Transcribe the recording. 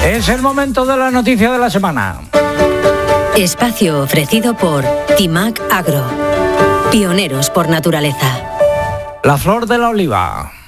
Es el momento de la noticia de la semana. Espacio ofrecido por Timac Agro. Pioneros por naturaleza. La flor de la oliva.